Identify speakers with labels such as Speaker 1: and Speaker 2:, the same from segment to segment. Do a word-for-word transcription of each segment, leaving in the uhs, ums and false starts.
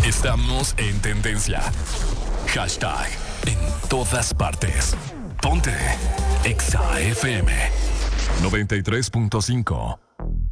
Speaker 1: Estamos en tendencia. Hashtag en todas partes. Ponte Exa F M noventa y tres punto cinco.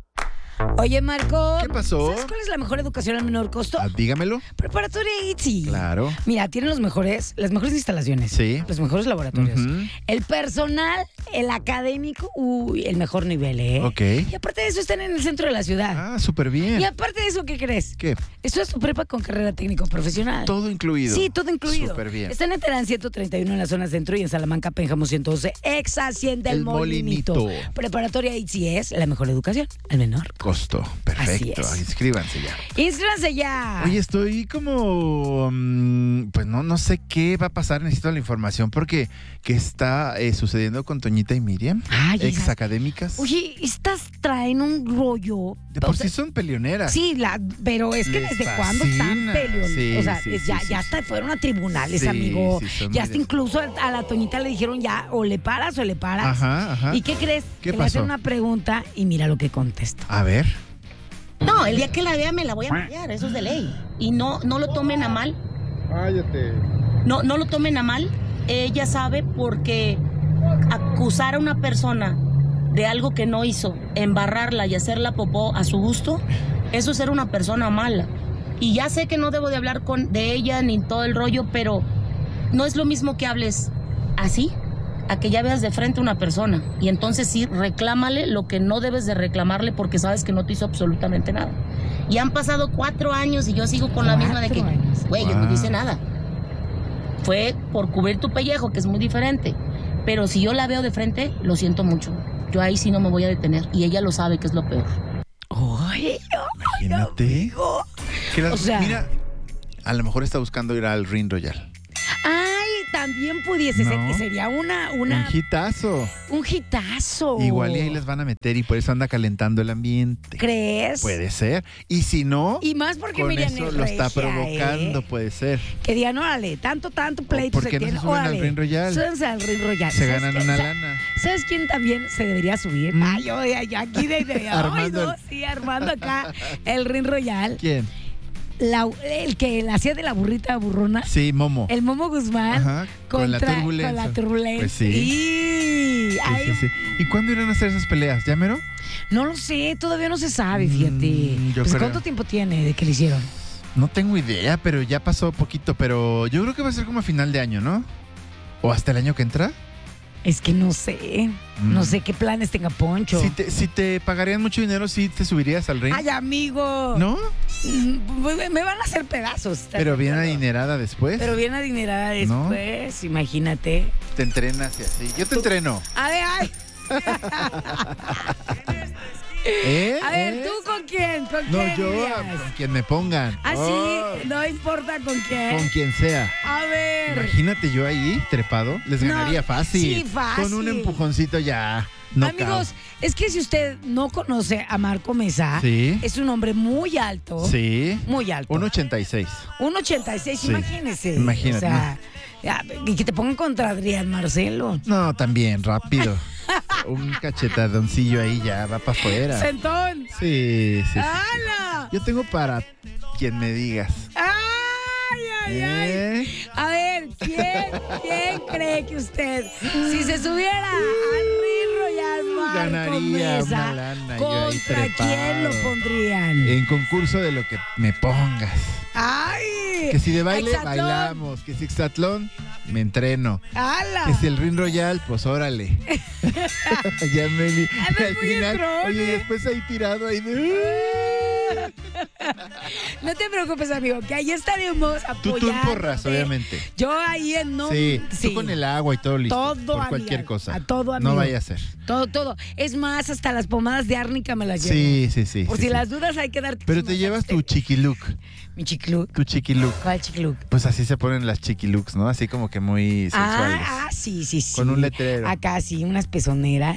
Speaker 2: Oye, Marco.
Speaker 3: ¿Qué pasó?
Speaker 2: ¿Sabes cuál es la mejor educación al menor costo?
Speaker 3: Ah, dígamelo.
Speaker 2: Preparatoria I T S I.
Speaker 3: Claro.
Speaker 2: Mira, tienen los mejores, las mejores instalaciones.
Speaker 3: Sí.
Speaker 2: Los mejores laboratorios.
Speaker 3: Uh-huh.
Speaker 2: El personal, el académico, uy, el mejor nivel, ¿eh?
Speaker 3: Ok.
Speaker 2: Y aparte de eso, están en el centro de la ciudad.
Speaker 3: Ah, súper bien.
Speaker 2: Y aparte de eso, ¿qué crees?
Speaker 3: ¿Qué?
Speaker 2: Esto es tu prepa con carrera técnico-profesional.
Speaker 3: Todo incluido.
Speaker 2: Sí, todo incluido.
Speaker 3: Súper bien.
Speaker 2: Está en Terán ciento treinta y uno en la zona centro y en Salamanca, Pénjamo ciento doce. Exa cien del
Speaker 3: El
Speaker 2: Molinito.
Speaker 3: Molinito.
Speaker 2: Preparatoria I T S I es la mejor educación al menor
Speaker 3: Costo. Perfecto.
Speaker 2: Así es.
Speaker 3: Inscríbanse ya.
Speaker 2: Inscríbanse ya.
Speaker 3: Oye, estoy como... um, pues no, no sé qué va a pasar. Necesito la información porque ¿qué está eh, sucediendo con Toñita y Miriam?
Speaker 2: Ay, esas-
Speaker 3: Exacadémicas.
Speaker 2: Oye, estas traen un rollo.
Speaker 3: De por
Speaker 2: O sea,
Speaker 3: sí son peleoneras.
Speaker 2: Sí, la, pero es que
Speaker 3: Les
Speaker 2: ¿desde cuándo están
Speaker 3: fascina.
Speaker 2: peleón?
Speaker 3: Sí,
Speaker 2: o sea,
Speaker 3: sí,
Speaker 2: es-
Speaker 3: sí,
Speaker 2: ya,
Speaker 3: sí,
Speaker 2: ya
Speaker 3: sí.
Speaker 2: hasta fueron a tribunales,
Speaker 3: Sí,
Speaker 2: amigo.
Speaker 3: sí, son
Speaker 2: ya
Speaker 3: muy
Speaker 2: hasta
Speaker 3: de-
Speaker 2: incluso a, a la Toñita le dijeron ya, o le paras o le paras.
Speaker 3: Ajá, ajá.
Speaker 2: ¿Y qué crees?
Speaker 3: ¿Qué
Speaker 2: que le hacen
Speaker 3: pasó?
Speaker 2: una pregunta y mira lo que contesta.
Speaker 3: A ver.
Speaker 4: No, el día que la vea me la voy a fallar, eso es de ley. Y no, no lo tomen a mal.
Speaker 5: Cállate.
Speaker 4: No, no lo tomen a mal. Ella sabe porque acusar a una persona de algo que no hizo, embarrarla y hacerla popó a su gusto, eso es ser una persona mala. Y ya sé que no debo de hablar con, de ella ni todo el rollo, pero no es lo mismo que hables así a que ya veas de frente a una persona. Y entonces sí, reclámale lo que no debes de reclamarle porque sabes que no te hizo absolutamente nada. Y han pasado cuatro años y yo sigo con la misma de que,
Speaker 2: Cuatro años.
Speaker 4: güey, yo no
Speaker 3: Wow.
Speaker 4: hice nada. Fue por cubrir tu pellejo, que es muy diferente. Pero si yo la veo de frente, lo siento mucho. Yo ahí sí no me voy a detener. Y ella lo sabe, que es lo peor.
Speaker 2: Oye,
Speaker 3: Imagínate.
Speaker 2: amigo.
Speaker 3: Que la-
Speaker 2: O sea-
Speaker 3: Mira, a lo mejor está buscando ir al Ring Royal.
Speaker 2: Ay, también pudiese ser
Speaker 3: No.
Speaker 2: que sería una,
Speaker 3: Un
Speaker 2: una,
Speaker 3: hitazo.
Speaker 2: un hitazo.
Speaker 3: Igual y ahí les van a meter y por eso anda calentando el ambiente.
Speaker 2: ¿Crees?
Speaker 3: Puede ser. Y si no,
Speaker 2: Y más porque
Speaker 3: con
Speaker 2: Miriam
Speaker 3: eso
Speaker 2: es
Speaker 3: lo está
Speaker 2: regia,
Speaker 3: provocando,
Speaker 2: ¿eh?
Speaker 3: puede ser.
Speaker 2: Que digan, órale, tanto, tanto pleito
Speaker 3: ¿por
Speaker 2: se
Speaker 3: qué no se
Speaker 2: tiene,
Speaker 3: suben al
Speaker 2: órale,
Speaker 3: Ring Royal?
Speaker 2: súbanse al Ring Royal.
Speaker 3: Se
Speaker 2: ¿Sabes
Speaker 3: ganan
Speaker 2: quién?
Speaker 3: una
Speaker 2: Sa-
Speaker 3: lana.
Speaker 2: ¿Sabes quién también se debería subir?
Speaker 3: ¿Mm?
Speaker 2: Ay, yo, ay, aquí de, de ay,
Speaker 3: Armando
Speaker 2: no,
Speaker 3: el-
Speaker 2: sí, armando acá el Ring Royal.
Speaker 3: ¿Quién?
Speaker 2: La- el que la hacía de la burrita burrona.
Speaker 3: Sí, Momo.
Speaker 2: El Momo Guzmán.
Speaker 3: Ajá, con la
Speaker 2: contra-
Speaker 3: turbulencia.
Speaker 2: Con la turbulencia.
Speaker 3: Pues sí.
Speaker 2: Y-
Speaker 3: Sí,
Speaker 2: ay,
Speaker 3: sí, sí. ¿Y cuándo irán a hacer esas peleas? ¿Ya mero?
Speaker 2: No lo sé, todavía no se sabe,
Speaker 3: Mm,
Speaker 2: fíjate.
Speaker 3: yo
Speaker 2: Pues,
Speaker 3: creo.
Speaker 2: ¿cuánto tiempo tiene de que le hicieron?
Speaker 3: No tengo idea, pero ya pasó poquito. Pero yo creo que va a ser como a final de año, ¿no? ¿O hasta el año que entra?
Speaker 2: Es que no sé.
Speaker 3: Mm.
Speaker 2: No sé qué planes tenga Poncho.
Speaker 3: Si te, si te pagarían mucho dinero, ¿sí te subirías al ring?
Speaker 2: Ay, amigo.
Speaker 3: ¿No?
Speaker 2: Mm, Me van a hacer pedazos. ¿estás
Speaker 3: Pero
Speaker 2: de
Speaker 3: bien
Speaker 2: acuerdo?
Speaker 3: adinerada después.
Speaker 2: Pero bien adinerada
Speaker 3: ¿No?
Speaker 2: después, imagínate.
Speaker 3: Te entrenas y así. Yo te entreno.
Speaker 2: A ver, ay.
Speaker 3: ¿Eh?
Speaker 2: A ver,
Speaker 3: ¿Eh?
Speaker 2: ¿tú con quién? ¿Con
Speaker 3: No,
Speaker 2: quién
Speaker 3: yo,
Speaker 2: irías?
Speaker 3: con quien me pongan.
Speaker 2: Ah,
Speaker 3: Oh,
Speaker 2: sí, no importa con quién.
Speaker 3: Con quien sea.
Speaker 2: A ver.
Speaker 3: Imagínate yo ahí, trepado. Les
Speaker 2: No,
Speaker 3: ganaría fácil.
Speaker 2: sí, fácil.
Speaker 3: Con un empujoncito ya. No
Speaker 2: Amigos, es que si usted no conoce a Marco Mesa,
Speaker 3: Sí.
Speaker 2: es un hombre muy alto.
Speaker 3: Sí.
Speaker 2: Muy alto.
Speaker 3: Un ochenta y seis.
Speaker 2: Un ochenta y seis,
Speaker 3: Sí.
Speaker 2: imagínese.
Speaker 3: Imagínate,
Speaker 2: O sea, ya, y que te pongan contra Adrián Marcelo.
Speaker 3: No, también, rápido. Un cachetadoncillo ahí ya va para afuera.
Speaker 2: Sentón.
Speaker 3: Sí, sí, sí.
Speaker 2: ¡Hala!
Speaker 3: Yo tengo para quien me digas.
Speaker 2: ¡Ay, ay, ay!
Speaker 3: ¿Eh?
Speaker 2: A ver, ¿quién, quién cree que usted, si se subiera al Ring Royal Marco
Speaker 3: Ganaría
Speaker 2: Mesa,
Speaker 3: una lana, yo ahí
Speaker 2: ¿contra
Speaker 3: trepado.
Speaker 2: quién lo pondrían?
Speaker 3: En concurso de lo que me pongas.
Speaker 2: ¡Ay!
Speaker 3: Que si de baile,
Speaker 2: Hexatlón.
Speaker 3: bailamos. Que si hexatlón, me entreno.
Speaker 2: ¡Hala!
Speaker 3: Que si el Ring Royal, pues órale. Ya me li-
Speaker 2: Andas
Speaker 3: al
Speaker 2: muy
Speaker 3: final,
Speaker 2: entrón,
Speaker 3: oye,
Speaker 2: ¿eh?
Speaker 3: después ahí tirado ahí de...
Speaker 2: No te preocupes, amigo, que ahí estaremos
Speaker 3: Tú,
Speaker 2: apoyando.
Speaker 3: tú en porras, obviamente.
Speaker 2: Yo ahí en no.
Speaker 3: Sí, tú con el agua y todo listo.
Speaker 2: Todo,
Speaker 3: por
Speaker 2: amiga,
Speaker 3: cualquier cosa.
Speaker 2: a todo, amigo.
Speaker 3: No vaya a ser.
Speaker 2: Todo, todo. Es más, hasta las pomadas de árnica me las llevo.
Speaker 3: Sí, sí, sí.
Speaker 2: Por
Speaker 3: sí,
Speaker 2: si
Speaker 3: sí.
Speaker 2: las dudas hay que darte.
Speaker 3: Pero te llevas tu chiquilook.
Speaker 2: Mi chiquiluc.
Speaker 3: Tu chiquilook.
Speaker 2: ¿Cuál chiquiluc?
Speaker 3: Pues así se ponen las chiquilooks, ¿no? Así como que muy sensuales.
Speaker 2: Ah, ah, sí, sí, sí.
Speaker 3: Con un letrero.
Speaker 2: Acá sí, unas pezoneras.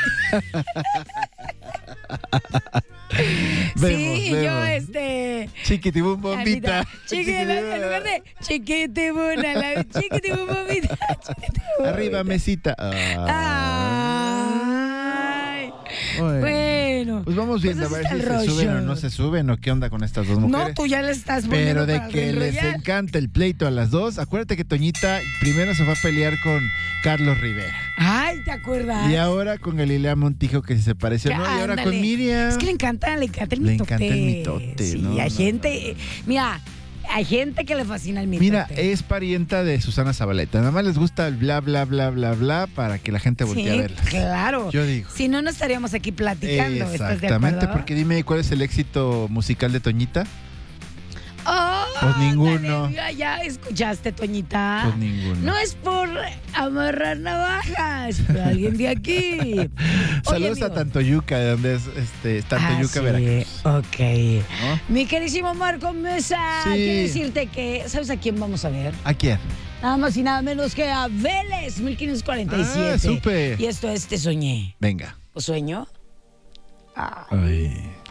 Speaker 3: Vemos,
Speaker 2: sí, yo
Speaker 3: vemos.
Speaker 2: este.
Speaker 3: Chiquitibum bombita.
Speaker 2: Chiqui, en lugar de chiquitibuna, la chiquitibum bombita. chiquitibum
Speaker 3: Arriba
Speaker 2: bombita.
Speaker 3: mesita. Ah.
Speaker 2: Ay.
Speaker 3: Bueno.
Speaker 2: Bueno. bueno.
Speaker 3: Pues vamos viendo
Speaker 2: Pues
Speaker 3: a ver
Speaker 2: así
Speaker 3: si
Speaker 2: está
Speaker 3: se
Speaker 2: el
Speaker 3: suben
Speaker 2: rollo.
Speaker 3: o no se suben o qué onda con estas dos mujeres.
Speaker 2: No, tú ya le estás poniendo
Speaker 3: Pero de
Speaker 2: para
Speaker 3: que les
Speaker 2: enrollar.
Speaker 3: encanta el pleito a las dos. Acuérdate que Toñita primero se fue a pelear con Carlos Rivera.
Speaker 2: Ay, ¿te acuerdas?
Speaker 3: Y ahora con Galilea Montijo, que si se pareció,
Speaker 2: Que
Speaker 3: ¿no? Y ahora
Speaker 2: ándale.
Speaker 3: con Miriam.
Speaker 2: Es que le encanta, le encanta el
Speaker 3: Le
Speaker 2: mitote.
Speaker 3: encanta el mitote,
Speaker 2: Sí,
Speaker 3: no,
Speaker 2: hay
Speaker 3: no,
Speaker 2: gente, eh, mira, hay gente que le fascina el mitote.
Speaker 3: Mira, es parienta de Susana Zabaleta. Nada más les gusta el bla, bla, bla, bla, bla para que la gente voltee a
Speaker 2: Sí,
Speaker 3: verlas.
Speaker 2: claro.
Speaker 3: Yo digo.
Speaker 2: Si no, no estaríamos aquí platicando. ¿Estás de
Speaker 3: Exactamente,
Speaker 2: acuerdo?
Speaker 3: porque dime cuál es el éxito musical de Toñita.
Speaker 2: Oh,
Speaker 3: Pues ninguno.
Speaker 2: dale, ya escuchaste, Toñita.
Speaker 3: Pues ninguno.
Speaker 2: No es por amarrar navajas, pero alguien de aquí. Oye,
Speaker 3: Saludos a
Speaker 2: amigo.
Speaker 3: Tantoyuca, de donde es este, Tantoyuca,
Speaker 2: Ah, sí,
Speaker 3: Veracruz.
Speaker 2: Ok.
Speaker 3: ¿No?
Speaker 2: Mi queridísimo Marco Mesa,
Speaker 3: Sí.
Speaker 2: quiero decirte que, ¿sabes a quién vamos a ver?
Speaker 3: ¿A quién?
Speaker 2: Nada más y nada menos que a Vélez, mil quinientos cuarenta y siete.
Speaker 3: Ah, supe.
Speaker 2: Y esto es Te Soñé.
Speaker 3: Venga.
Speaker 2: ¿O sueño? Ah.
Speaker 3: Ay.